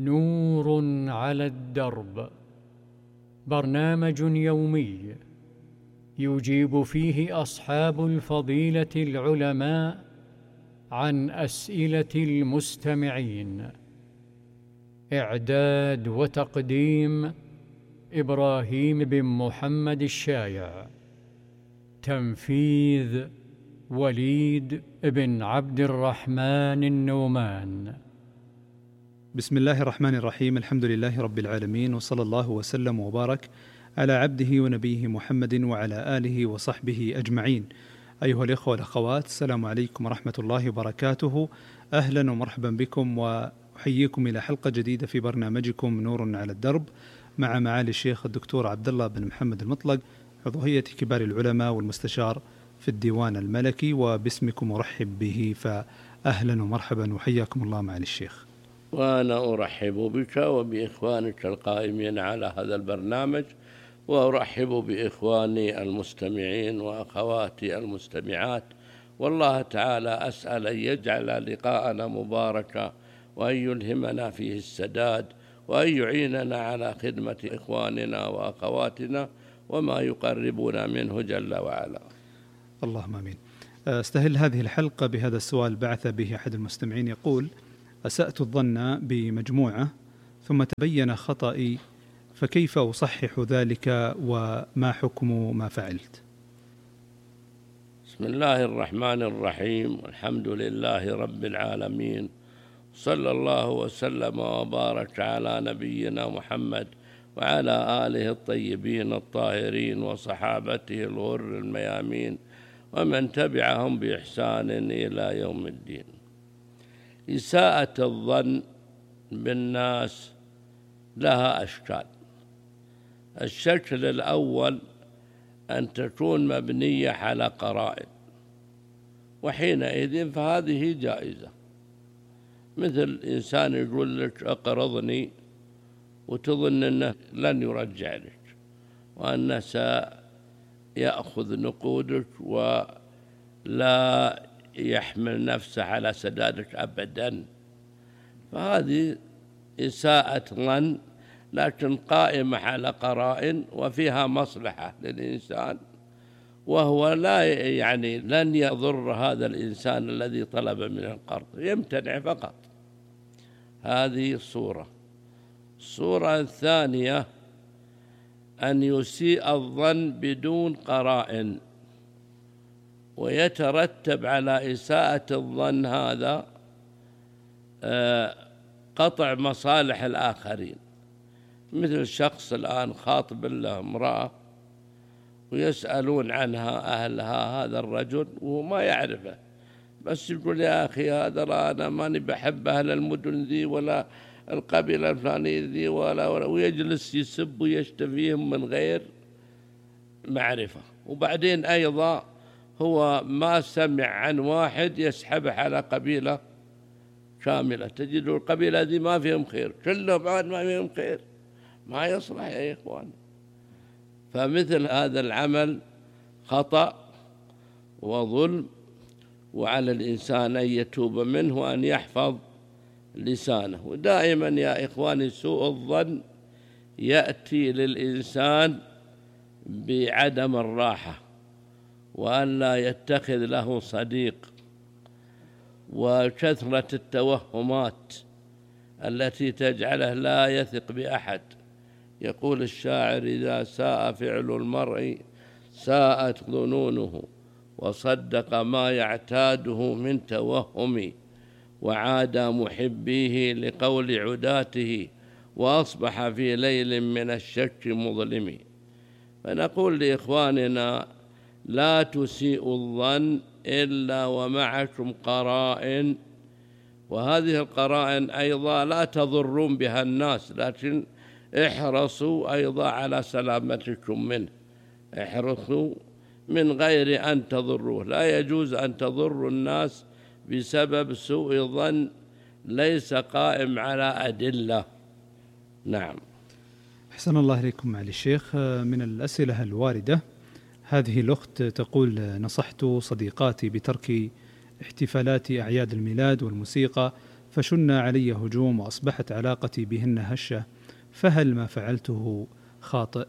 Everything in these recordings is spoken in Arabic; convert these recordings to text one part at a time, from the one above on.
نور على الدرب، برنامج يومي يجيب فيه أصحاب الفضيلة العلماء عن أسئلة المستمعين. إعداد وتقديم إبراهيم بن محمد الشايع. تنفيذ وليد بن عبد الرحمن النومان. بسم الله الرحمن الرحيم. الحمد لله رب العالمين، وصلى الله وسلم وبارك على عبده ونبيه محمد وعلى آله وصحبه أجمعين. أيها الإخوة والأخوات، السلام عليكم ورحمة الله وبركاته. أهلا ومرحبا بكم، وأحييكم إلى حلقة جديدة في برنامجكم نور على الدرب مع معالي الشيخ الدكتور عبد الله بن محمد المطلق، عضو هيئة كبار العلماء والمستشار في الديوان الملكي، وباسمكم أرحب به، فأهلا ومرحبا وحياكم الله معالي الشيخ. وأنا أرحب بك وبإخوانك القائمين على هذا البرنامج، وأرحب بإخواني المستمعين وأخواتي المستمعات، والله تعالى أسأل أن يجعل لقاءنا مباركا، وأن يلهمنا فيه السداد، وأن يعيننا على خدمة إخواننا وأخواتنا وما يقربنا منه جل وعلا. اللهم آمين. استهل هذه الحلقة بهذا السؤال بعث به أحد المستمعين يقول: أسأت الظن بمجموعة ثم تبين خطئي، فكيف أصحح ذلك وما حكم ما فعلت؟ بسم الله الرحمن الرحيم، والحمد لله رب العالمين، صلى الله وسلم وبارك على نبينا محمد وعلى آله الطيبين الطاهرين وصحابته الغر الميامين ومن تبعهم بإحسان إلى يوم الدين. إساءة الظن بالناس لها أشكال. الشكل الأول أن تكون مبنية على قرائن، وحينئذ فهذه جائزة. مثل إنسان يقول لك أقرضني وتظن أنه لن يرجع لك، وأنه سيأخذ نقودك ولا يحمل نفسه على سدادك أبدا، فهذه إساءة ظن، لكن قائمة على قرائن وفيها مصلحة للإنسان، وهو لن يضر هذا الإنسان الذي طلب من القرض، يمتنع فقط. هذه الصورة. الصورة الثانية أن يسيء الظن بدون قرائن، ويترتب على إساءة الظن هذا قطع مصالح الآخرين. مثل شخص الآن خاطب له امرأة ويسألون عنها أهلها هذا الرجل وهو ما يعرفه، بس يقول يا أخي هذا أنا ماني بحب أهل المدن ذي ولا القبيلة الفلانية ذي ويجلس يسب ويشتفيهم من غير معرفة. وبعدين أيضا هو ما سمع عن واحد يسحبه على قبيلة كاملة، تجد القبيلة ذي ما فيهم خير، كلهم عاد ما فيهم خير، ما يصلح يا إخوان. فمثل هذا العمل خطأ وظلم، وعلى الإنسان أن يتوب منه وأن يحفظ لسانه. ودائما يا إخواني سوء الظن يأتي للإنسان بعدم الراحة، وأن لا يتخذ له صديق، وكثرة التوهمات التي تجعله لا يثق بأحد. يقول الشاعر: إذا ساء فعل المرء ساءت ظنونه، وصدق ما يعتاده من توهم، وعادى محبيه لقول عداته، وأصبح في ليل من الشك مظلم. فنقول لإخواننا: لا تسيئوا الظن إلا ومعكم قرائن، وهذه القرائن أيضا لا تضرون بها الناس، لكن احرصوا أيضا على سلامتكم منه، احرصوا من غير أن تضروه. لا يجوز أن تضروا الناس بسبب سوء ظن ليس قائم على أدلة. نعم. أحسن الله إليكم معالي الشيخ. من الأسئلة الواردة هذه الأخت تقول: نصحت صديقاتي بترك احتفالات أعياد الميلاد والموسيقى، فشن علي هجوم وأصبحت علاقتي بهن هشة، فهل ما فعلته خاطئ؟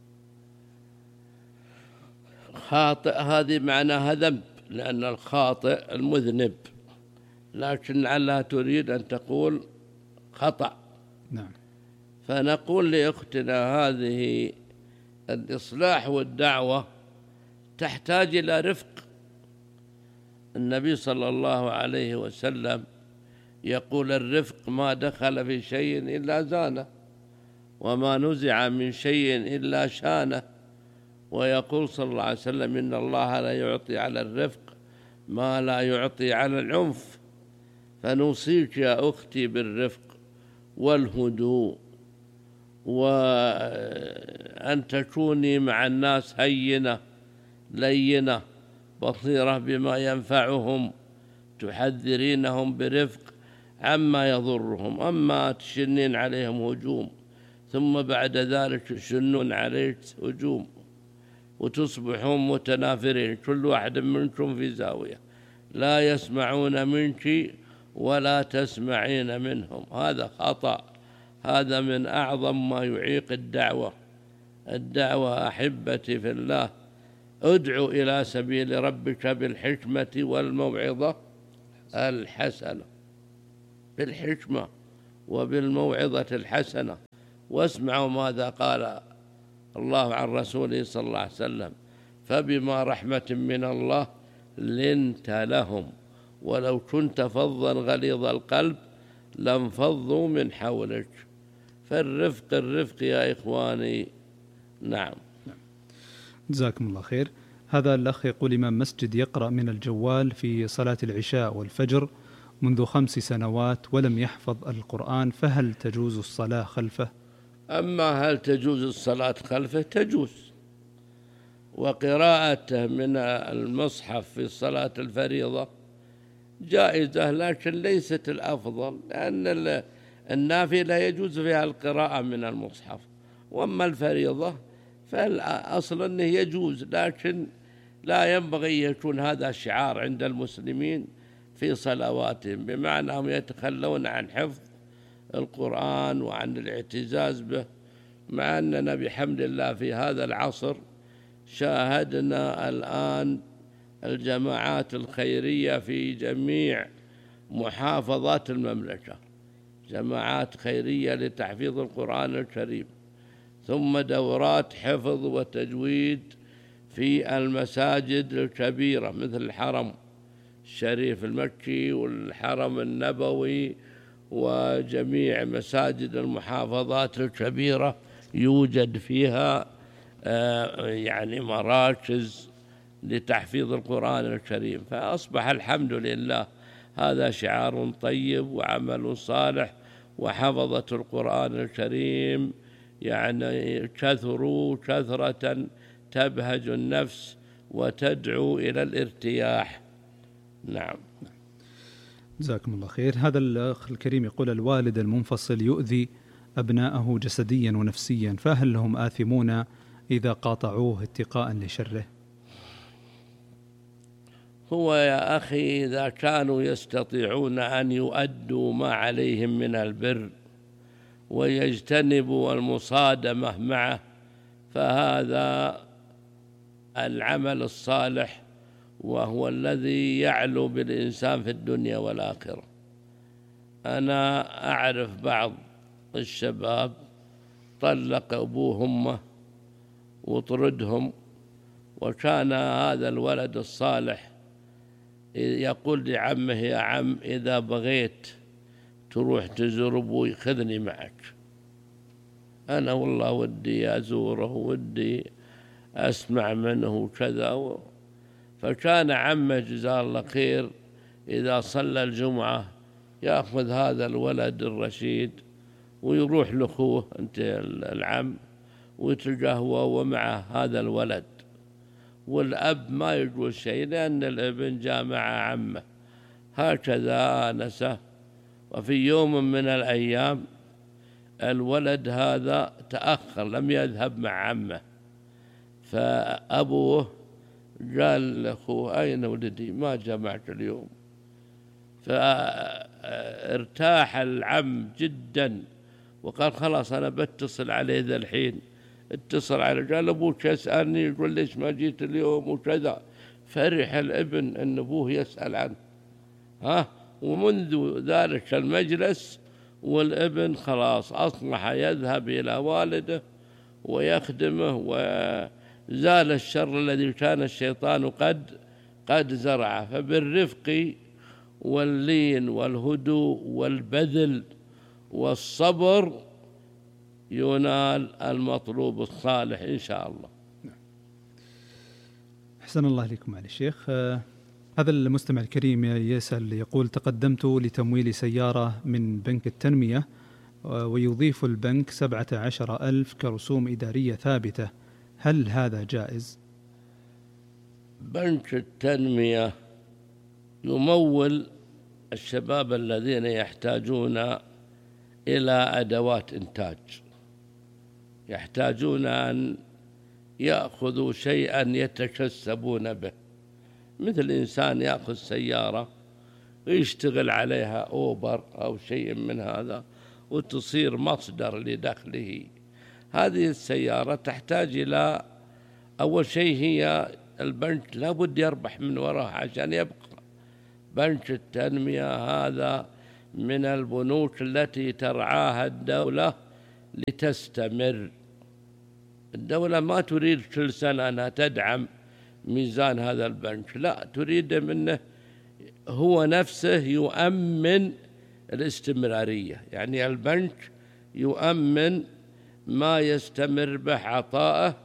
خاطئ هذه معناها ذنب، لأن الخاطئ المذنب، لكن لعلها تريد أن تقول خطأ. نعم. فنقول لأختنا هذه الإصلاح والدعوة تحتاج إلى رفق. النبي صلى الله عليه وسلم يقول: الرفق ما دخل في شيء إلا زانه، وما نزع من شيء إلا شانه. ويقول صلى الله عليه وسلم: إن الله لا يعطي على الرفق ما لا يعطي على العنف. فنوصيك يا أختي بالرفق والهدوء، وأن تكوني مع الناس هينة لينة بصيرة بما ينفعهم، تحذرينهم برفق عما يضرهم. أما تشنين عليهم هجوم ثم بعد ذلك تشنون عليك هجوم وتصبحون متنافرين، كل واحد منكم في زاوية، لا يسمعون منك ولا تسمعين منهم، هذا خطأ. هذا من أعظم ما يعيق الدعوة. الدعوة أحبتي في الله، ادعو إلى سبيل ربك بالحكمة والموعظة الحسنة، بالحكمة وبالموعظة الحسنة. واسمعوا ماذا قال الله عن رسوله صلى الله عليه وسلم: فبما رحمة من الله لنت لهم ولو كنت فظا غليظ القلب لانفضوا من حولك. فالرفق الرفق يا إخواني. نعم. جزاكم الله خير. هذا الأخ يقول: إمام مسجد يقرأ من الجوال في صلاة العشاء والفجر منذ 5 سنوات ولم يحفظ القرآن، فهل تجوز الصلاة خلفه؟ أما هل تجوز الصلاة خلفه؟ تجوز، وقراءته من المصحف في صلاة الفريضة جائزة، لكن ليست الأفضل، لأن النافلة يجوز فيها القراءة من المصحف، وأما الفريضة فالأصل أنه يجوز، لكن لا ينبغي يكون هذا شعار عند المسلمين في صلواتهم، بمعنى أنهم يتخلون عن حفظ القرآن وعن الاعتزاز به، مع أننا بحمد الله في هذا العصر شاهدنا الآن الجماعات الخيرية في جميع محافظات المملكة، جماعات خيرية لتحفيظ القرآن الكريم، ثم دورات حفظ وتجويد في المساجد الكبيرة مثل الحرم الشريف المكي والحرم النبوي وجميع مساجد المحافظات الكبيرة يوجد فيها يعني مراكز لتحفيظ القرآن الكريم. فأصبح الحمد لله هذا شعار طيب وعمل صالح، وحفظة القرآن الكريم يعني كثروا كثرة تبهج النفس وتدعو إلى الارتياح. نعم. جزاكم الله خير. هذا الأخ الكريم يقول: الوالد المنفصل يؤذي أبناءه جسديا ونفسيا، فهل هم آثمون إذا قاطعوه اتقاء لشره؟ هو يا أخي إذا كانوا يستطيعون أن يؤدوا ما عليهم من البر ويجتنبوا المصادمة معه فهذا العمل الصالح، وهو الذي يعلو بالإنسان في الدنيا والآخرة. أنا أعرف بعض الشباب طلق أبوه وأمه وطردهم، وكان هذا الولد الصالح يقول لعمه: يا عم إذا بغيت تروح تزور أبوي خذني معك، أنا والله ودي أزوره ودي أسمع منه كذا. فكان عمه جزاه الله خير إذا صلى الجمعة يأخذ هذا الولد الرشيد ويروح لأخوه أنت العم ويتقهوى ومع هذا الولد، والأب ما يقول شيء لأن الابن جاء مع عمه. هكذا نسى. وفي يوم من الأيام الولد هذا تأخر لم يذهب مع عمه، فأبوه قال لأخوه: أين ولدي ما جاء معك اليوم؟ فارتاح العم جدا وقال خلاص أنا بتصل عليه ذا الحين. اتصل عليه قال أبوك يسألني يقول ليش ما جيت اليوم وكذا. فرح الابن أن أبوه يسأل عنه. ومنذ ذلك المجلس والابن خلاص أصبح يذهب إلى والده ويخدمه، وزال الشر الذي كان الشيطان قد زرعه. فبالرفق واللين والهدوء والبذل والصبر ينال المطلوب الصالح إن شاء الله. أحسن الله لكم على الشيخ. هذا المستمع الكريم يسأل يقول: تقدمت لتمويل سيارة من بنك التنمية ويضيف البنك 17,000 كرسوم إدارية ثابتة، هل هذا جائز؟ بنك التنمية يمول الشباب الذين يحتاجون إلى أدوات إنتاج، يحتاجون أن يأخذوا شيئا يتكسبون به، مثل إنسان يأخذ سيارة ويشتغل عليها أوبر أو شيء من هذا وتصير مصدر لدخله. هذه السيارة تحتاج إلى أول شيء هي البنك لابد يربح من وراها عشان يبقى. بنك التنمية هذا من البنوك التي ترعاها الدولة لتستمر. الدولة ما تريد كل سنة أنها تدعم ميزان هذا البنك، لا، تريد منه هو نفسه يؤمن الاستمرارية. يعني البنك يؤمن ما يستمر به عطاءه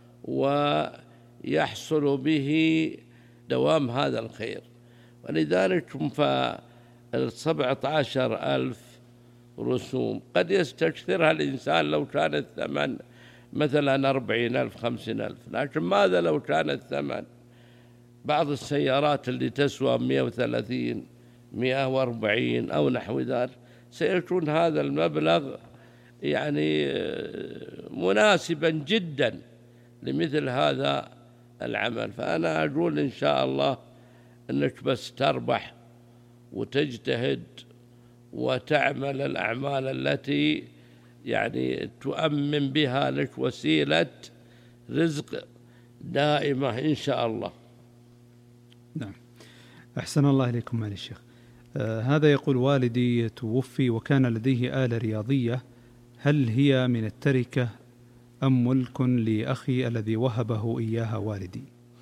ويحصل به دوام هذا الخير. ولذلك 17,000 رسوم قد يستكثرها الإنسان لو كان الثمن مثلا 40,000 50,000، لكن ماذا لو كان الثمن بعض السيارات اللي تسوى 130 140 أو نحو ذلك، سيكون هذا المبلغ يعني مناسبا جدا لمثل هذا العمل. فأنا أقول إن شاء الله أنك بس تربح وتجتهد وتعمل الأعمال التي يعني تؤمن بها لك وسيلة رزق دائمة إن شاء الله. نعم، أحسن الله إليكم معالي الشيخ. هذا يقول: والدي توفي وكان لديه آلة رياضية، هل هي من التركة أم ملك لأخي الذي وهبه إياها والدي؟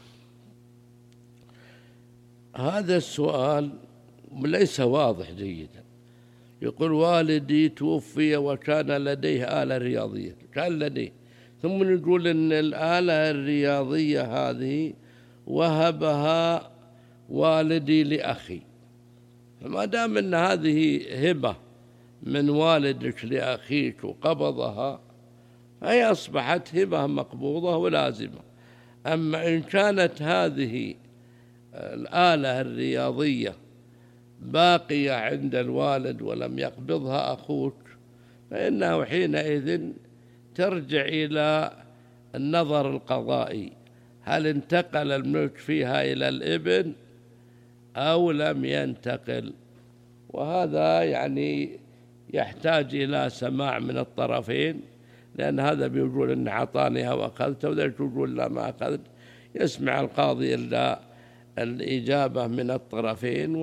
هذا السؤال ليس واضح جيدا. يقول والدي توفي وكان لديه آلة رياضية، كان لديه، ثم يقول إن الآلة الرياضية هذه وهبها والدي لأخي. فما دام أن هذه هبة من والدك لأخيك وقبضها فهي أصبحت هبة مقبوضة ولازمة. أما إن كانت هذه الآلة الرياضية باقية عند الوالد ولم يقبضها أخوك فإنه حينئذ ترجع إلى النظر القضائي، هل انتقل الملك فيها إلى الابن أو لم ينتقل. وهذا يعني يحتاج إلى سماع من الطرفين، لأن هذا بيقول إن عطانيها وأخذتها وذلك يقول لا ما أخذت. يسمع القاضي إلا الإجابة من الطرفين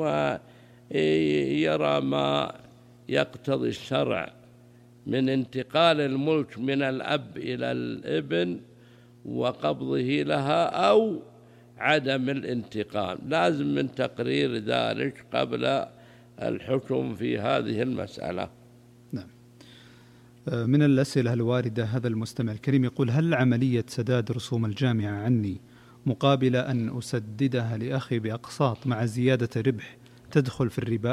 ويرى ما يقتضي الشرع من انتقال الملك من الأب إلى الابن وقبضه لها أو عدم الانتقام. لازم من تقرير ذلك قبل الحكم في هذه المسألة. نعم. من الأسئلة الواردة هذا المستمع الكريم يقول: هل عملية سداد رسوم الجامعة عني مقابل أن أسددها لأخي بأقساط مع زيادة ربح تدخل في الربا؟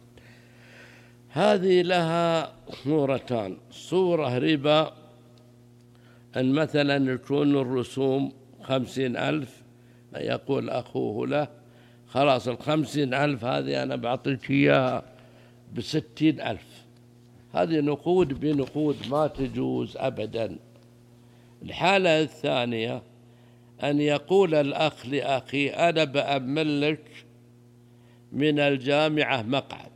هذه لها صورتان. صورة ربا أن مثلا يكون الرسوم 50,000 يقول أخوه له خلاص 50,000 هذه أنا بعطيك إياها 60,000. هذه نقود بنقود ما تجوز أبدا. الحالة الثانية أن يقول الأخ لأخي أنا بأمن لك من الجامعة مقعد.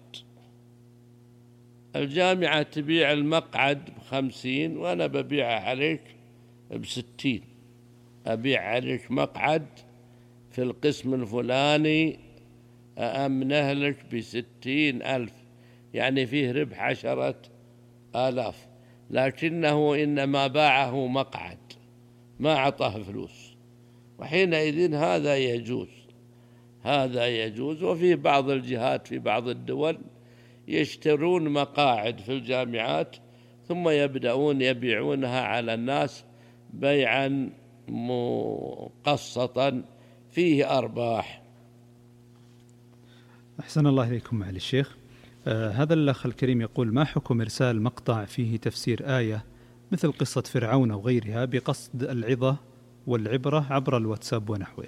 الجامعة تبيع المقعد ب50 وأنا ببيعه عليك ب60. أبيع عليك مقعد في القسم الفلاني أأمنه لك ب60,000، يعني فيه ربح 10,000، لكنه إنما باعه مقعد ما أعطاه فلوس، وحينئذ هذا يجوز. هذا يجوز. وفي بعض الجهات في بعض الدول يشترون مقاعد في الجامعات ثم يبدأون يبيعونها على الناس بيعا مقسطا فيه أرباح. أحسن الله إليكم معالي الشيخ. هذا الأخ الكريم يقول: ما حكم إرسال مقطع فيه تفسير آية مثل قصة فرعون أو غيرها بقصد العظة والعبرة عبر الواتساب ونحوه؟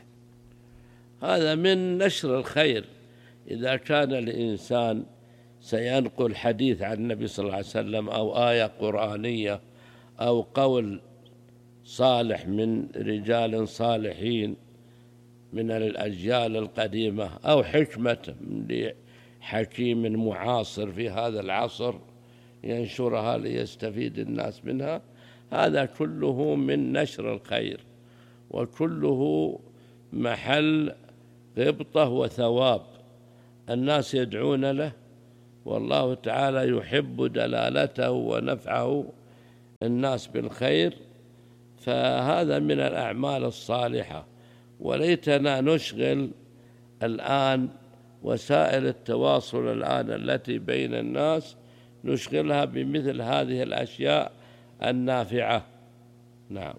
هذا من نشر الخير. إذا كان الإنسان سينقل حديث عن النبي صلى الله عليه وسلم أو آية قرآنية أو قول صالح من رجال صالحين من الأجيال القديمة أو حكمة لحكيم معاصر في هذا العصر ينشرها ليستفيد الناس منها، هذا كله من نشر الخير، وكله محل غبطة وثواب. الناس يدعون له، والله تعالى يحب دلالته ونفعه الناس بالخير، فهذا من الأعمال الصالحة. وليتنا نشغل الآن وسائل التواصل الآن التي بين الناس نشغلها بمثل هذه الأشياء النافعة. نعم.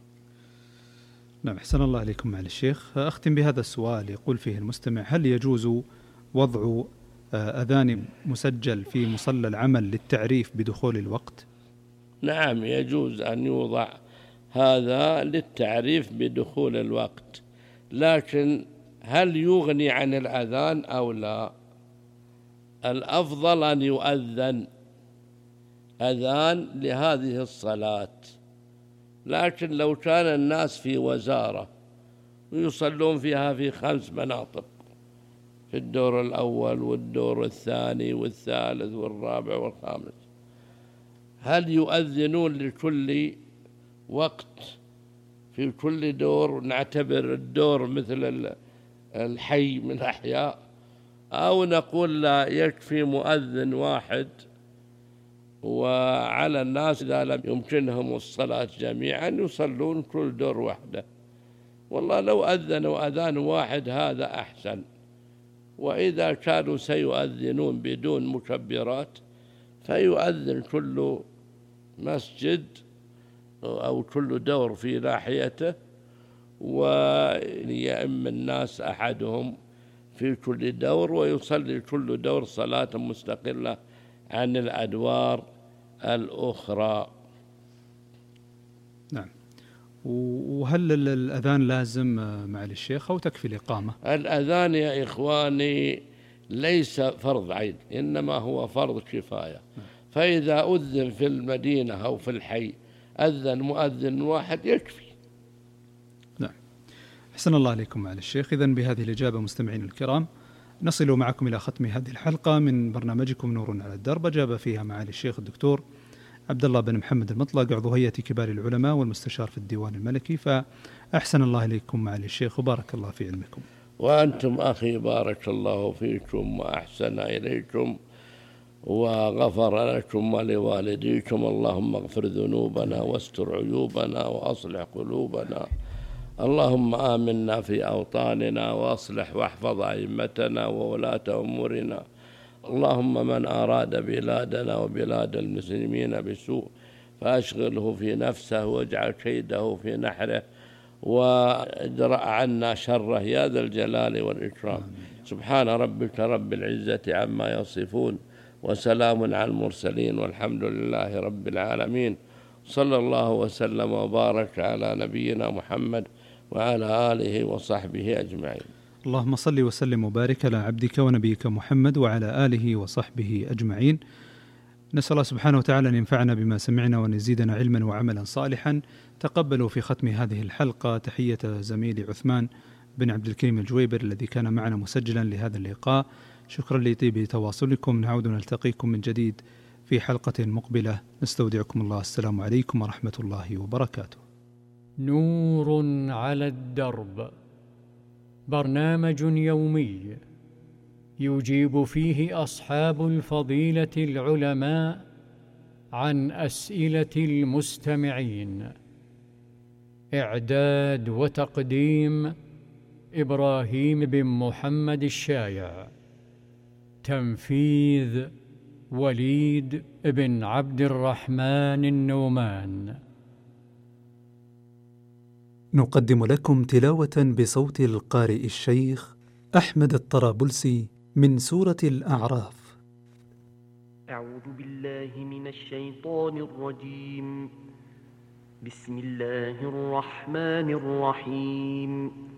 نعم، أحسن الله عليكم معالي الشيخ. أختم بهذا السؤال يقول فيه المستمع: هل يجوز وضع أذان مسجل في مصلى العمل للتعريف بدخول الوقت؟ نعم، يجوز أن يوضع هذا للتعريف بدخول الوقت، لكن هل يغني عن الأذان أو لا؟ الأفضل أن يؤذن أذان لهذه الصلاة، لكن لو كان الناس في وزارة ويصلون فيها في 5 مناطق، في الدور الأول والدور الثاني والثالث والرابع والخامس، هل يؤذنون لكل وقت في كل دور؟ نعتبر الدور مثل الحي من الأحياء، أو نقول لا، يكفي مؤذن واحد وعلى الناس إذا لم يمكنهم الصلاة جميعا يصلون كل دور وحده؟ والله لو أذنوا أذان واحد هذا أحسن. وإذا كانوا سيؤذنون بدون مكبرات فيؤذن كل مسجد أو كل دور في ناحيته، ويأم الناس أحدهم في كل دور ويصلي كل دور صلاة مستقلة عن الأدوار الأخرى. نعم. وهل الأذان لازم معالي الشيخ أو تكفي الإقامة؟ الأذان يا إخواني ليس فرض عين، إنما هو فرض كفاية. فإذا أذن في المدينة أو في الحي أذن مؤذن واحد يكفي. نعم. أحسن الله عليكم معالي الشيخ. إذن بهذه الإجابة مستمعين الكرام نصل معكم إلى ختم هذه الحلقة من برنامجكم نور على الدرب. أجاب فيها معالي الشيخ الدكتور عبد الله بن محمد المطلق، عضو هيئة كبار العلماء والمستشار في الديوان الملكي. فأحسن الله إليكم معالي الشيخ وبارك الله في علمكم. وأنتم أخي بارك الله فيكم وأحسن إليكم وغفر لكم ولوالديكم. اللهم اغفر ذنوبنا واستر عيوبنا وأصلح قلوبنا. اللهم آمنا في أوطاننا وأصلح واحفظ أئمتنا وولاة أمورنا. اللهم من أراد بلادنا وبلاد المسلمين بسوء فأشغله في نفسه واجعل كيده في نحره وادرأ عنا شره يا ذا الجلال والإكرام. سبحان ربك رب العزة عما يصفون وسلام على المرسلين والحمد لله رب العالمين. صلى الله وسلم وبارك على نبينا محمد وعلى آله وصحبه أجمعين. اللهم صل وسلم وبارك على عبدك ونبيك محمد وعلى آله وصحبه أجمعين. نسأل الله سبحانه وتعالى أن ينفعنا بما سمعنا وأن يزيدنا علما وعملا صالحا. تقبلوا في ختم هذه الحلقة تحية زميلي عثمان بن عبد الكريم الجويبر الذي كان معنا مسجلا لهذا اللقاء. شكرا لطيب تواصلكم، نعود نلتقيكم من جديد في حلقة مقبلة، نستودعكم الله، السلام عليكم ورحمة الله وبركاته. نور على الدرب، برنامج يومي يجيب فيه أصحاب الفضيلة العلماء عن أسئلة المستمعين. إعداد وتقديم إبراهيم بن محمد الشايع. تنفيذ وليد بن عبد الرحمن النومان. نقدم لكم تلاوة بصوت القارئ الشيخ أحمد الطرابلسي من سورة الأعراف. أعوذ بالله من الشيطان الرجيم. بسم الله الرحمن الرحيم.